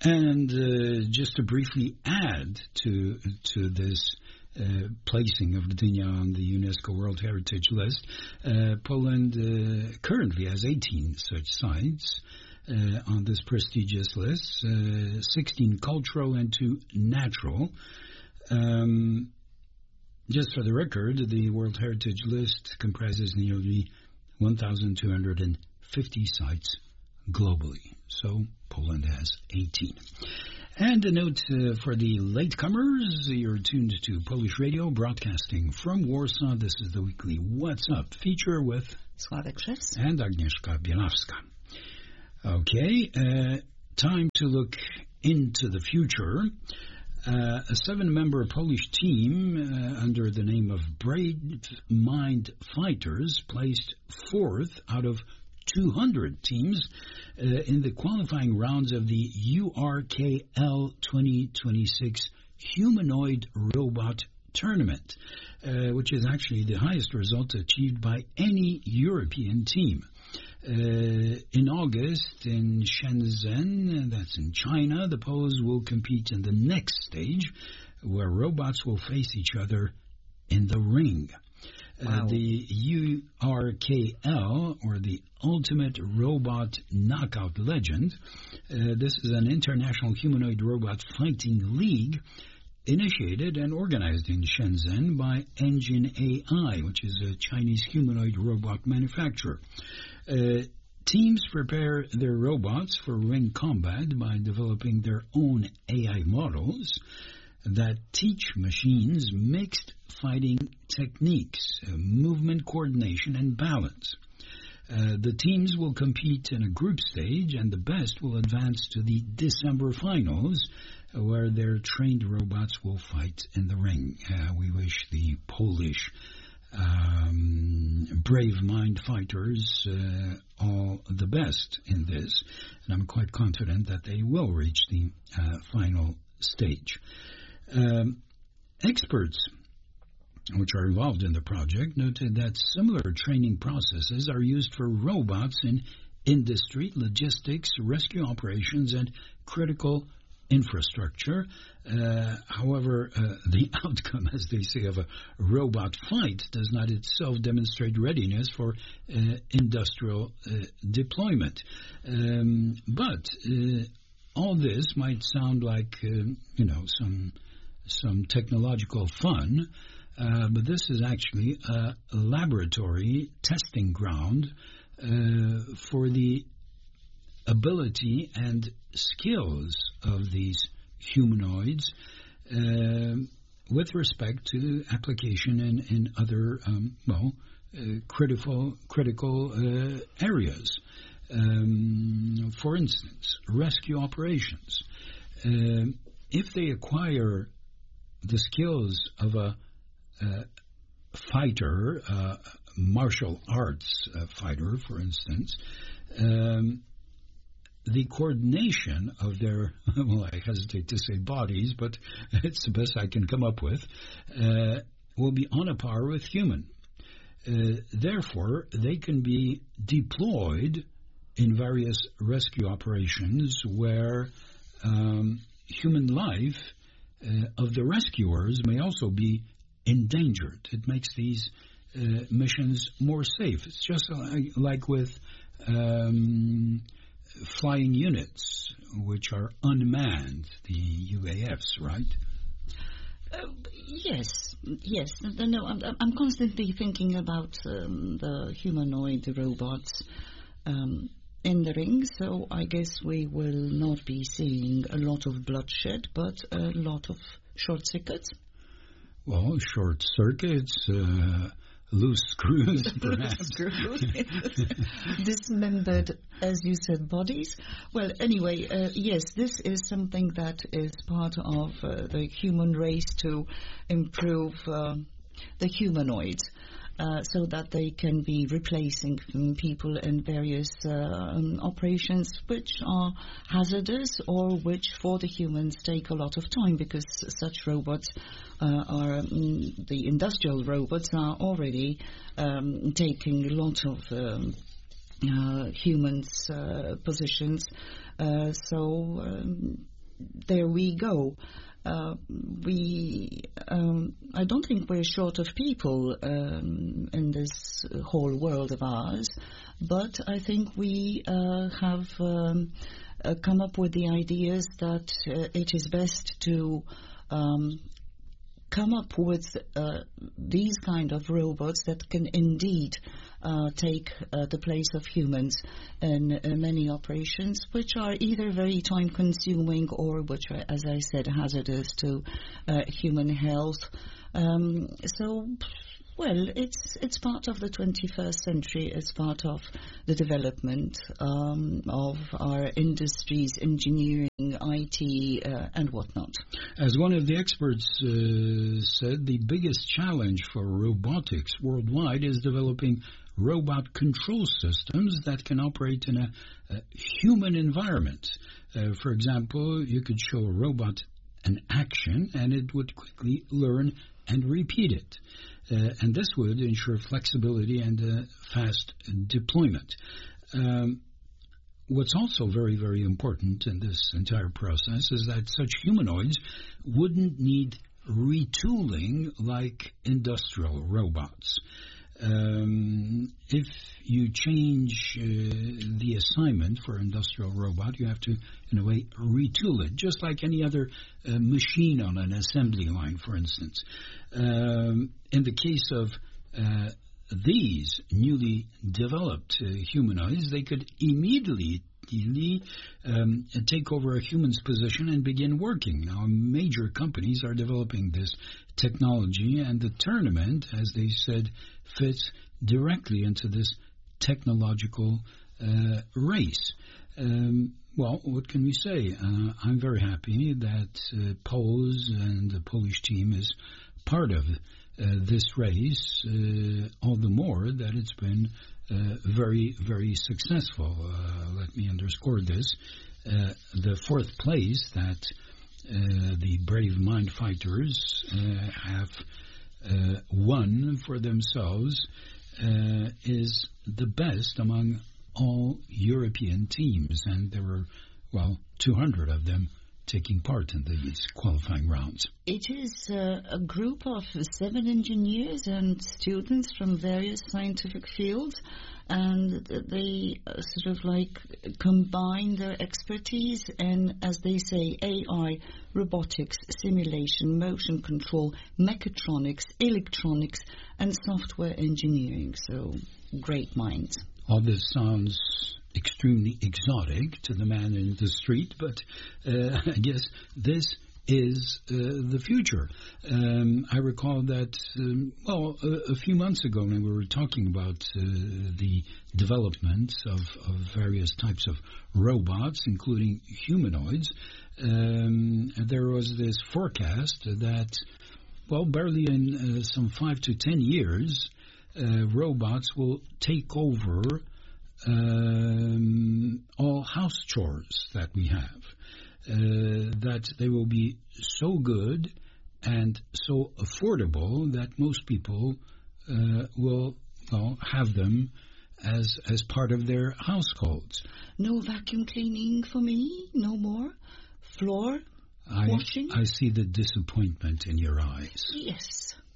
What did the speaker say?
And just to briefly add to this placing of Gdynia on the UNESCO World Heritage List, Poland currently has 18 such sites on this prestigious list, 16 cultural and 2 natural. Just for the record, the World Heritage List comprises nearly 1,250 sites globally. So Poland has 18. And a note for the latecomers, you're tuned to Polish Radio, broadcasting from Warsaw. This is the weekly What's Up feature with Sławek Krzewski and Agnieszka Bielawska. Okay, time to look into the future. A 7-member Polish team under the name of Brave Mind Fighters placed 4th out of 200 teams in the qualifying rounds of the URKL 2026 Humanoid Robot Tournament, which is actually the highest result achieved by any European team. In August in Shenzhen, that's in China, the Poles will compete in the next stage where robots will face each other in the ring. Wow. The URKL, or the Ultimate Robot Knockout Legend, this is an international humanoid robot fighting league initiated and organized in Shenzhen by Engine AI, which is a Chinese humanoid robot manufacturer. Teams prepare their robots for ring combat by developing their own AI models that teach machines mixed fighting techniques, movement coordination, and balance. The teams will compete in a group stage, and the best will advance to the December finals, where their trained robots will fight in the ring. We wish the Polish Brave Mind Fighters all the best in this, and I'm quite confident that they will reach the final stage. Experts which are involved in the project noted that similar training processes are used for robots in industry, logistics, rescue operations, and critical infrastructure. However, the outcome, as they say, of a robot fight does not itself demonstrate readiness for industrial deployment. But all this might sound like, some technological fun, but this is actually a laboratory testing ground for the ability and skills of these humanoids with respect to application in other critical areas. For instance, rescue operations. If they acquire the skills of a fighter, martial arts fighter, for instance, the coordination of their, I hesitate to say bodies, but it's the best I can come up with, will be on a par with human. Therefore, they can be deployed in various rescue operations where human life of the rescuers may also be endangered. It makes these missions more safe. It's just like with flying units, which are unmanned, the UAFs, right? Yes. No, I'm constantly thinking about the humanoid robots in the ring, so I guess we will not be seeing a lot of bloodshed, but a lot of short circuits. Well, short circuits, loose screws, perhaps. Dismembered, as you said, bodies. Well, anyway, yes, this is something that is part of the human race to improve the humanoids. So that they can be replacing people in various operations which are hazardous or which for the humans take a lot of time, because such robots the industrial robots are already taking a lot of humans' positions. There we go. I don't think we're short of people in this whole world of ours, but I think we have come up with the ideas that it is best to come up with these kind of robots that can indeed take the place of humans in many operations, which are either very time-consuming or which are, as I said, hazardous to human health. Well, it's part of the 21st century. It's part of the development of our industries, engineering, IT, and whatnot. As one of the experts said, the biggest challenge for robotics worldwide is developing robot control systems that can operate in a human environment. For example, you could show a robot an action and it would quickly learn and repeat it. And this would ensure flexibility and fast deployment. What's also very, very important in this entire process is that such humanoids wouldn't need retooling like industrial robots. If you change the assignment for industrial robot, you have to, in a way, retool it, just like any other machine on an assembly line, for instance. In the case of these newly developed humanoids, they could immediately take over a human's position and begin working. Now, major companies are developing this technology, and the tournament, as they said, fits directly into this technological race. Well, what can we say? I'm very happy that Poles and the Polish team is part of this race, all the more that it's been very, very successful. Let me underscore this. The fourth place that the brave mind fighters have won for themselves is the best among all European teams, and there were, 200 of them taking part in these qualifying rounds. It is a group of 7 engineers and students from various scientific fields, and they sort of like combine their expertise in, as they say, AI, robotics, simulation, motion control, mechatronics, electronics, and software engineering. So, great minds. All this sounds extremely exotic to the man in the street, but I guess this is the future. I recall that, a few months ago when we were talking about the development of various types of robots, including humanoids, there was this forecast that, barely in some 5 to 10 years, robots will take over all house chores that we have, that they will be so good and so affordable that most people will have them as part of their households. No vacuum cleaning for me, no more. Floor washing. I see the disappointment in your eyes. Yes.